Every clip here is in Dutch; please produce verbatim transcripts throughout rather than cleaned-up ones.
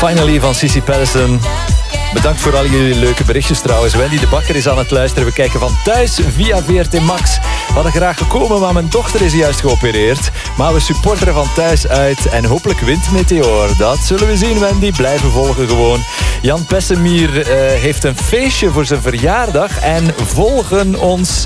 Finally van Sissy Patterson. Bedankt voor al jullie leuke berichtjes trouwens. Wendy de Bakker is aan het luisteren. We kijken van thuis via V R T Max. We hadden graag gekomen, maar mijn dochter is juist geopereerd. Maar we supporteren van thuis uit. En hopelijk wint Meteor. Dat zullen we zien, Wendy. Blijven volgen gewoon. Jan Pessemier uh, heeft een feestje voor zijn verjaardag. En volgen ons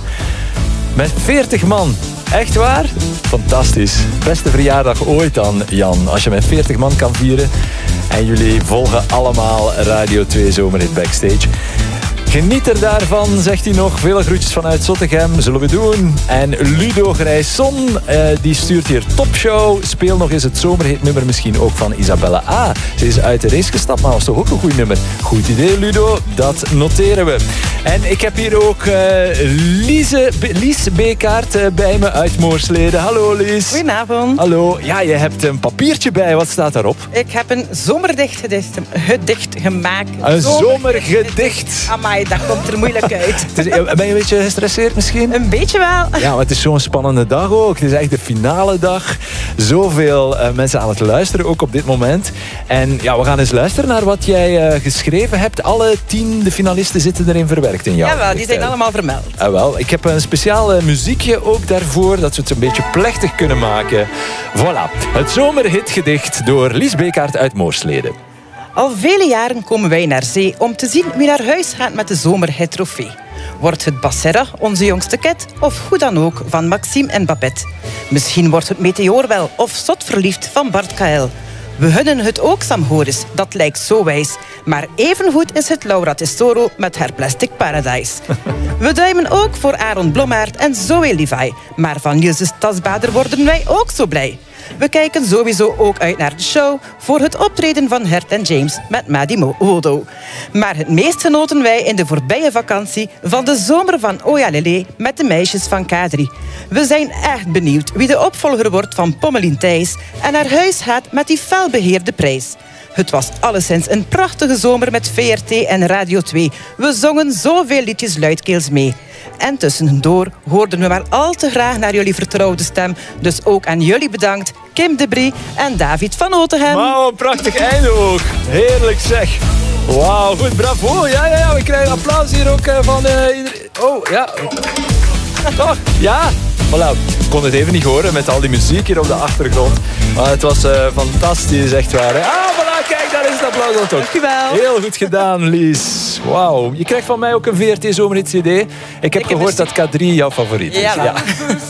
met veertig man. Echt waar? Fantastisch. Beste verjaardag ooit dan, Jan. Als je met veertig man kan vieren. En jullie volgen allemaal Radio twee Zomerhit Backstage. Geniet er daarvan, zegt hij nog. Vele groetjes vanuit Zottegem, zullen we doen. En Ludo Grijson, uh, die stuurt hier topshow. Speel nog eens het zomerhitnummer misschien ook van Isabella A. Ze is uit de race gestapt, maar was toch ook een goed nummer. Goed idee, Ludo. Dat noteren we. En ik heb hier ook uh, Lise, Lies Bekaert uh, bij me uit Moorsleden. Hallo, Lies. Goedenavond. Hallo. Ja, je hebt een papiertje bij. Wat staat daarop? Ik heb een zomergedicht gedicht, gedicht gemaakt. Een zomergedicht. Amai, dat komt er moeilijk uit. Het is, ben je een beetje gestresseerd misschien? Een beetje wel. Ja, maar het is zo'n spannende dag ook. Het is echt de finale dag. Zoveel uh, mensen aan het luisteren, ook op dit moment. En ja, we gaan eens luisteren naar wat jij uh, geschreven hebt. Alle tien de finalisten zitten erin verwerkt in jou. Jawel, die zijn allemaal vermeld. Ah, wel. Ik heb een speciaal uh, muziekje ook daarvoor, dat we het een beetje plechtig kunnen maken. Voilà. Het zomerhitgedicht door Lies Bekaert uit Moorsleden. Al vele jaren komen wij naar zee om te zien wie naar huis gaat met de zomerhit-trofee. Wordt het Bassera, onze jongste ket, of hoe dan ook van Maxime en Babette. Misschien wordt het Meteor wel, of Zot verliefd van Bart K L. We gunnen het ook Sam Horis, dat lijkt zo wijs. Maar evengoed is het Laura Tesoro met haar Plastic Paradise. We duimen ook voor Aaron Blommaert en Zoe Levi. Maar van Niels' Tasbader worden wij ook zo blij. We kijken sowieso ook uit naar de show voor het optreden van Hert en James met Madi Wodo. Maar het meest genoten wij in de voorbije vakantie van de zomer van Oya Lele met de meisjes van K drie. We zijn echt benieuwd wie de opvolger wordt van Pommelien Thijs en naar huis gaat met die felbeheerde prijs. Het was alleszins een prachtige zomer met V R T en Radio twee. We zongen zoveel liedjes luidkeels mee. En tussendoor hoorden we maar al te graag naar jullie vertrouwde stem. Dus ook aan jullie bedankt, Kim de Brie en David van Otegem. Wauw, een prachtig einde ook. Heerlijk zeg. Wauw, goed, bravo. Ja, ja, ja, we krijgen applaus hier ook uh, van uh, iedereen. Oh, ja. Toch? Ja. Voilà. Ik kon het even niet horen met al die muziek hier op de achtergrond. Maar het was uh, fantastisch, echt waar. Ah, voilà, kijk, daar is het applaus dan toch. Dankjewel. Heel goed gedaan, Lies. Wauw. Je krijgt van mij ook een V R T Zomerhit C D. Ik heb Ik gehoord heb dat K drie jouw favoriet is. Ja, ja.